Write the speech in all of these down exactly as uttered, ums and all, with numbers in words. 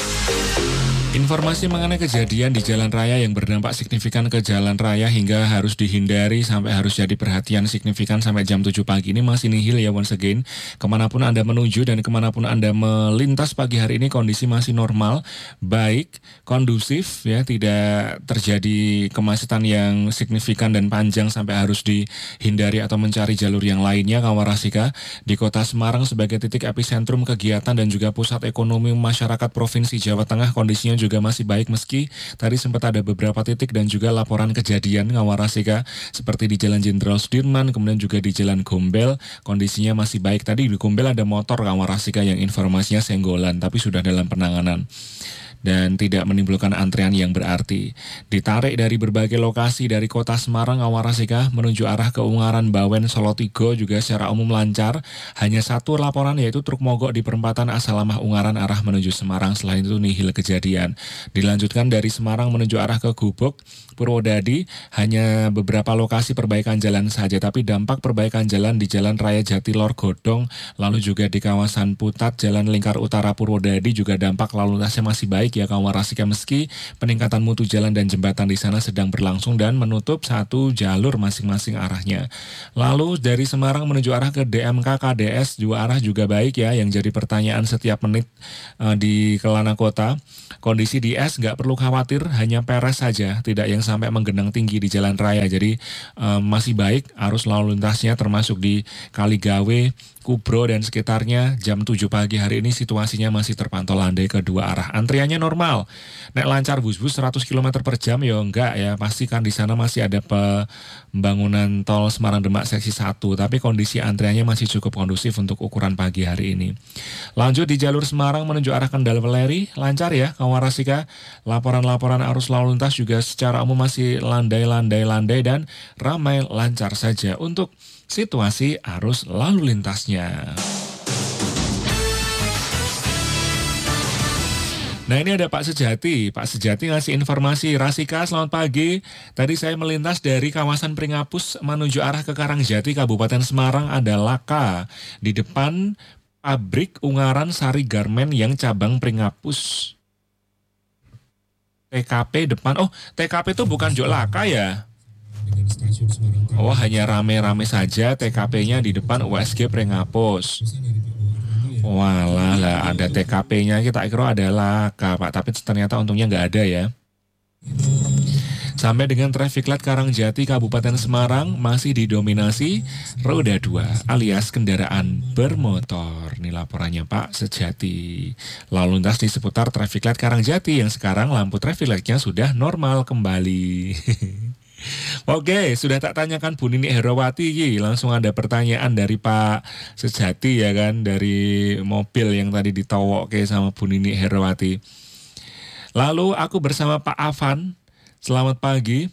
Informasi mengenai kejadian di jalan raya yang berdampak signifikan ke jalan raya hingga harus dihindari sampai harus jadi perhatian signifikan sampai jam tujuh pagi ini masih nihil ya once again. Kemanapun Anda menuju dan kemanapun Anda melintas pagi hari ini kondisi masih normal, baik, kondusif ya, tidak terjadi kemacetan yang signifikan dan panjang sampai harus dihindari atau mencari jalur yang lainnya. Kawarasika di Kota Semarang sebagai titik epicentrum kegiatan dan juga pusat ekonomi masyarakat Provinsi Jawa Tengah kondisinya juga masih baik meski tadi sempat ada beberapa titik dan juga laporan kejadian Ngawarasika seperti di Jalan Jenderal Sudirman, kemudian juga di Jalan Gombel kondisinya masih baik. Tadi di Gombel ada motor Ngawarasika yang informasinya senggolan tapi sudah dalam penanganan dan tidak menimbulkan antrean yang berarti. Ditarik dari berbagai lokasi dari Kota Semarang Ngawarasika menuju arah ke Ungaran, Bawen, Solotigo juga secara umum lancar. Hanya satu laporan yaitu truk mogok di perempatan Asalamah Ungaran arah menuju Semarang, selain itu nihil kejadian. Dilanjutkan dari Semarang menuju arah ke Gubuk, Purwodadi, hanya beberapa lokasi perbaikan jalan saja, tapi dampak perbaikan jalan di Jalan Raya Jatilor Godong, lalu juga di kawasan Putat, Jalan Lingkar Utara Purwodadi juga dampak lalu lintasnya masih baik ya Ngawarasika meski peningkatan mutu jalan dan jembatan di sana sedang berlangsung dan menutup satu jalur masing-masing arahnya. Lalu dari Semarang menuju arah ke D M K K D S dua arah juga baik ya, yang jadi pertanyaan setiap menit uh, di Kelana Kota. Kondisi di S nggak perlu khawatir, hanya peres saja, tidak yang sampai menggenang tinggi di jalan raya. Jadi um, masih baik arus lalu lintasnya termasuk di Kaligawe, Kubro dan sekitarnya. Jam tujuh pagi hari ini situasinya masih terpantau landai kedua arah. Antriannya normal. Nek lancar bus-bus seratus kilometer per jam ya enggak ya. Pasti kan di sana masih ada pembangunan tol Semarang Demak seksi satu, tapi kondisi antriannya masih cukup kondusif untuk ukuran pagi hari ini. Lanjut di jalur Semarang menuju arah Kendal Weleri, lancar ya Ngawarasika. Laporan-laporan arus lalu lintas juga secara umum masih landai-landai-landai dan ramai lancar saja untuk situasi arus lalu lintasnya. Nah ini ada Pak Sejati, Pak Sejati ngasih informasi. Rasika selamat pagi, tadi saya melintas dari kawasan Pringapus menuju arah ke Karangjati Kabupaten Semarang, ada laka di depan pabrik Ungaran Sari Garmen yang cabang Pringapus. T K P depan, oh T K P itu bukan Jok Laka ya? Oh hanya rame-rame saja T K P-nya di depan U S G Pringapus. Walah lah ada T K P-nya, kita kira ada laka Pak, tapi ternyata untungnya nggak ada ya. Sampai dengan traffic light Karangjati Kabupaten Semarang masih didominasi roda dua alias kendaraan bermotor. Ini laporannya Pak Sejati. Lalu lintas di seputar traffic light Karangjati yang sekarang lampu traffic light-nya sudah normal kembali. Oke, sudah tak tanyakan Bu Nini Herawati, langsung ada pertanyaan dari Pak Sejati ya kan, dari mobil yang tadi ditowokke sama Bu Nini Herawati. Lalu aku bersama Pak Afan, selamat pagi.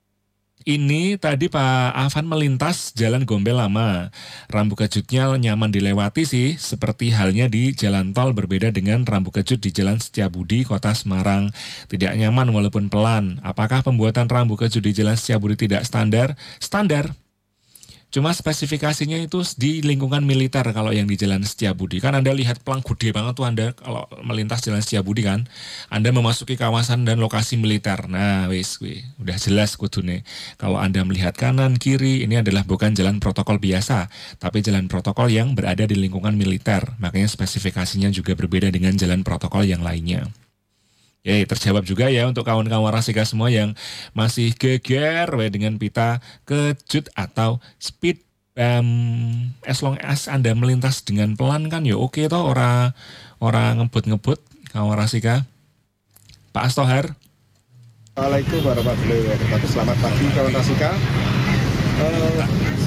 Ini tadi Pak Afan melintas Jalan Gombel Lama. Rambu kejutnya nyaman dilewati sih, seperti halnya di jalan tol, berbeda dengan rambu kejut di Jalan Setiabudi Kota Semarang. Tidak nyaman walaupun pelan. Apakah pembuatan rambu kejut di Jalan Setiabudi tidak standar? Standar. Cuma spesifikasinya itu di lingkungan militer kalau yang di Jalan Setiabudi. Kan Anda lihat pelang gede banget tuh Anda kalau melintas Jalan Setiabudi kan. Anda memasuki kawasan dan lokasi militer. Nah wis, wis udah jelas kudune. Kalau Anda melihat kanan, kiri, ini adalah bukan jalan protokol biasa, tapi jalan protokol yang berada di lingkungan militer. Makanya spesifikasinya juga berbeda dengan jalan protokol yang lainnya. Ya, terjawab juga ya untuk kawan-kawan Rasika semua yang masih geger we, dengan pita kejut atau speed bump. As long as Anda melintas dengan pelan kan ya oke toh, ora ora ngebut-ngebut kawan Rasika. Pak Astohar. Assalamualaikum warahmatullahi wabarakatuh. Selamat pagi kawan Rasika. Uh,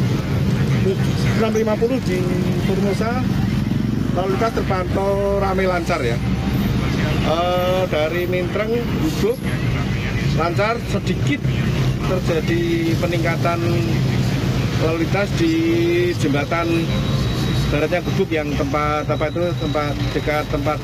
enam lima puluh di Formosa lalu lintas terpantau ramai lancar ya. Uh, dari Mintreng, Gubuk, lancar, sedikit terjadi peningkatan lalu lintas di jembatan daratnya Gubuk yang tempat apa itu tempat dekat tempat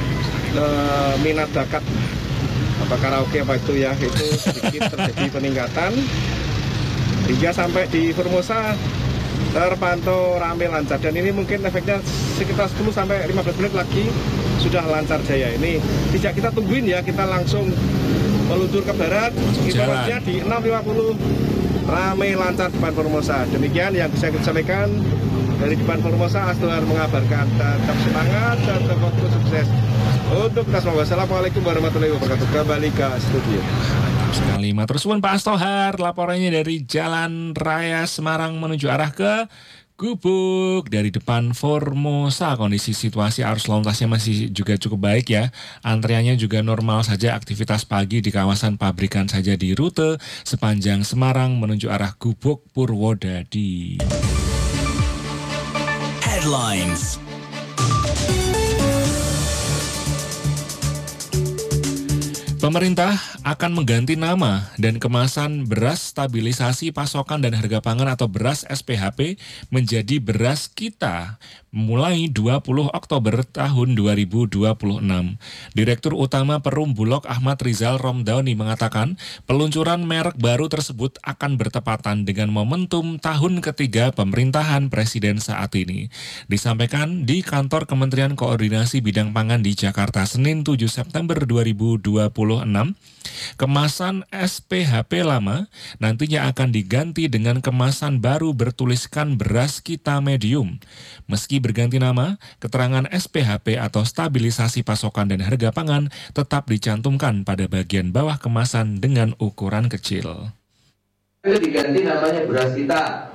uh, minat bakat apa karaoke apa itu ya, itu sedikit terjadi peningkatan hingga sampai di Formosa terpantau ramai lancar, dan ini mungkin efeknya sekitar sepuluh sampai lima belas menit lagi sudah lancar jaya. Ini tidak kita tungguin ya, kita langsung meluncur ke barat, ibaratnya di enam lima puluh ramai lancar depan Formosa. Demikian yang bisa kita sampaikan dari depan Formosa. Asdhar mengabarkan tetap semangat dan tetap fokus sukses untuk kita semua. Wassalamualaikum warahmatullahi wabarakatuh. Kembali ke studio. Sekali matur suwun Pak Asdhar, laporannya dari Jalan Raya Semarang menuju arah ke Gubuk. Dari depan Formosa kondisi situasi arus lalu lintasnya masih juga cukup baik ya. Antriannya juga normal saja, aktivitas pagi di kawasan pabrikan saja di rute sepanjang Semarang menuju arah Gubuk Purwodadi. Headlines. Pemerintah akan mengganti nama dan kemasan beras stabilisasi pasokan dan harga pangan atau beras S P H P menjadi Beras Kita mulai dua puluh Oktober tahun dua ribu dua puluh enam. Direktur Utama Perum Bulog Ahmad Rizal Romdauni mengatakan peluncuran merek baru tersebut akan bertepatan dengan momentum tahun ketiga pemerintahan Presiden saat ini. Disampaikan di kantor Kementerian Koordinasi Bidang Pangan di Jakarta Senin tujuh September dua ribu dua puluh enam, kemasan S P H P lama nantinya akan diganti dengan kemasan baru bertuliskan Beras Kita Medium. Meski berganti nama, keterangan S P H P atau stabilisasi pasokan dan harga pangan tetap dicantumkan pada bagian bawah kemasan dengan ukuran kecil. Itu diganti namanya Beras Kita.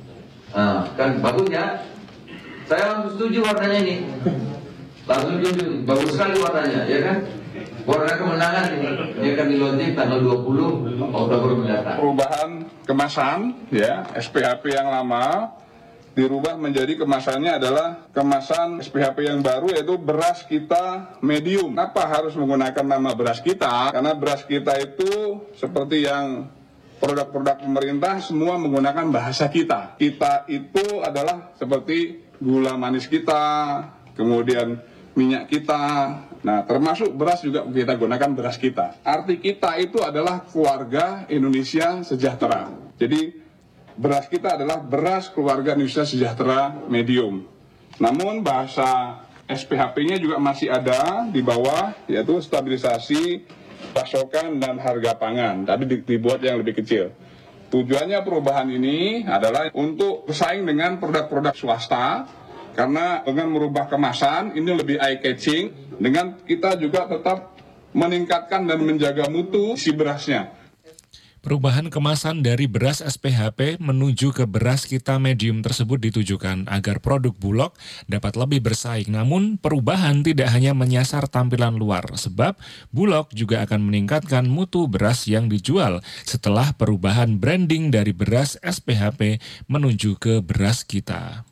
Nah, kan bagus ya. Saya langsung setuju warnanya ini. Langsung setuju, bagus sekali warnanya, ya kan? Warna kemenangan ini, ini akan dilaunching tanggal dua puluh Oktober mendatang. Perubahan kemasan, ya, S P H P yang lama dirubah menjadi kemasannya adalah kemasan S P H P yang baru, yaitu Beras Kita Medium. Kenapa harus menggunakan nama Beras Kita? Karena Beras Kita itu seperti yang produk-produk pemerintah semua menggunakan bahasa kita. Kita itu adalah seperti gula manis kita, kemudian minyak kita. Nah, termasuk beras juga kita gunakan Beras Kita. Arti kita itu adalah keluarga Indonesia sejahtera. Jadi beras kita adalah beras keluarga Indonesia sejahtera medium. Namun bahasa S P H P-nya juga masih ada di bawah, yaitu stabilisasi pasokan dan harga pangan. Tadi dibuat yang lebih kecil. Tujuannya perubahan ini adalah untuk bersaing dengan produk-produk swasta, karena dengan merubah kemasan ini lebih eye-catching, dengan kita juga tetap meningkatkan dan menjaga mutu si berasnya. Perubahan kemasan dari beras S P H P menuju ke Beras Kita Medium tersebut ditujukan agar produk Bulog dapat lebih bersaing. Namun perubahan tidak hanya menyasar tampilan luar, sebab Bulog juga akan meningkatkan mutu beras yang dijual setelah perubahan branding dari beras S P H P menuju ke Beras Kita.